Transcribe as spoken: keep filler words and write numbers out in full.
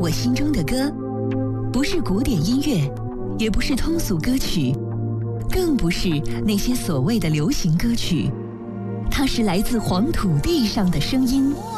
我心中的歌，不是古典音乐，也不是通俗歌曲，更不是那些所谓的流行歌曲，它是来自黄土地上的声音。